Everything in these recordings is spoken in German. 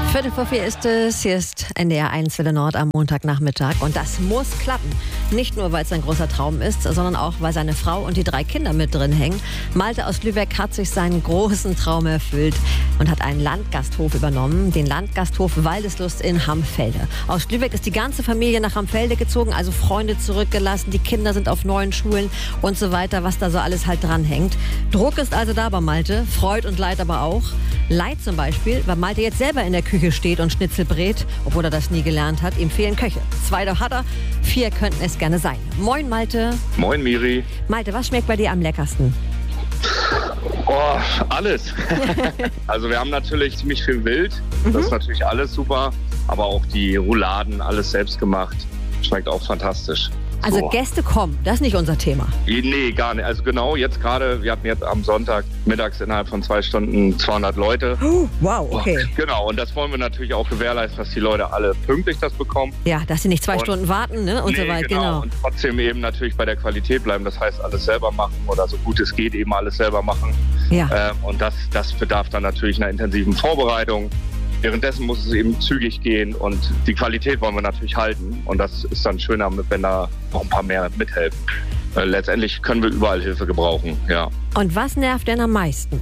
3:45 ist es. Hier ist NDR 1 Welle Nord am Montagnachmittag. Und das muss klappen. Nicht nur, weil es ein großer Traum ist, sondern auch, weil seine Frau und die 3 Kinder mit drin hängen. Malte aus Lübeck hat sich seinen großen Traum erfüllt und hat einen Landgasthof übernommen. Den Landgasthof Waldeslust in Hamfelde. Aus Lübeck ist die ganze Familie nach Hamfelde gezogen, also Freunde zurückgelassen. Die Kinder sind auf neuen Schulen und so weiter, was da so alles halt dranhängt. Druck ist also da bei Malte, Freud und Leid aber auch. Leid zum Beispiel, weil Malte jetzt selber in der Küche steht und Schnitzel brät, obwohl er das nie gelernt hat. Ihm fehlen Köche. 2 hat er, 4 könnten es gerne sein. Moin Malte. Moin Miri. Malte, was schmeckt bei dir am leckersten? Oh, alles. Also wir haben natürlich ziemlich viel Wild. Das ist natürlich alles super. Aber auch die Rouladen, alles selbst gemacht. Schmeckt auch fantastisch. Also So. Gäste kommen, das ist nicht unser Thema. Nee, gar nicht. Also genau, jetzt gerade, wir hatten jetzt am Sonntag mittags innerhalb von 2 Stunden 200 Leute. Oh, wow, okay. Genau, und das wollen wir natürlich auch gewährleisten, dass die Leute alle pünktlich das bekommen. Ja, dass sie nicht 2 Und- Stunden warten, ne? Und so weiter, genau. Und trotzdem eben natürlich bei der Qualität bleiben. Das heißt, alles selber machen oder so gut es geht, eben alles selber machen. Ja. Und das bedarf dann natürlich einer intensiven Vorbereitung. Währenddessen muss es eben zügig gehen und die Qualität wollen wir natürlich halten. Und das ist dann schöner, wenn da noch ein paar mehr mithelfen. Letztendlich können wir überall Hilfe gebrauchen, ja. Und was nervt denn am meisten?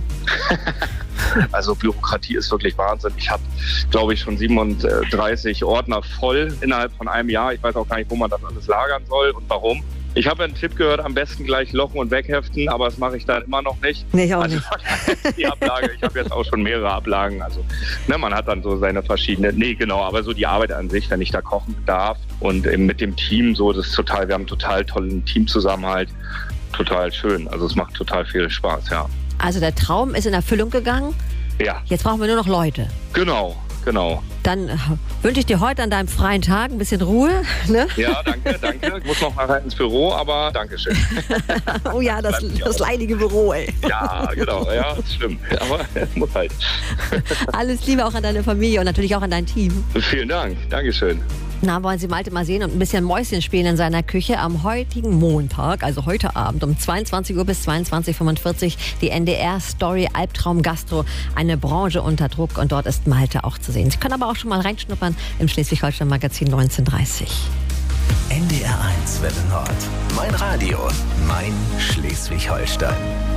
Also Bürokratie ist wirklich Wahnsinn. Ich habe, glaube ich, schon 37 Ordner voll innerhalb von einem Jahr. Ich weiß auch gar nicht, wo man das alles lagern soll und warum. Ich habe einen Tipp gehört, am besten gleich lochen und wegheften, aber das mache ich dann immer noch nicht. Nee, ich auch Also, nicht. die Ablage, ich habe jetzt auch schon mehrere Ablagen. Also man hat dann so seine verschiedenen, genau, aber so die Arbeit an sich, wenn ich da kochen darf und eben mit dem Team so, das ist total, wir haben einen total tollen Teamzusammenhalt, total schön. Also es macht total viel Spaß, ja. Also der Traum ist in Erfüllung gegangen. Ja, Jetzt brauchen wir nur noch Leute. genau. Dann wünsche ich dir heute an deinem freien Tag ein bisschen Ruhe. Ne? Ja, danke. Ich muss noch nachher ins Büro, aber Dankeschön. Oh ja, das leidige Büro, ey. Ja, genau, ja, das stimmt. Aber es muss halt. Alles Liebe auch an deine Familie und natürlich auch an dein Team. Vielen Dank, Dankeschön. Na, wollen Sie Malte mal sehen und ein bisschen Mäuschen spielen in seiner Küche am heutigen Montag, also heute Abend um 22 Uhr bis 22:45 Uhr, die NDR-Story Albtraum Gastro, eine Branche unter Druck, und dort ist Malte auch zu sehen. Sie können aber auch schon mal reinschnuppern im Schleswig-Holstein-Magazin 1930. NDR 1 Welle Nord. Mein Radio, mein Schleswig-Holstein.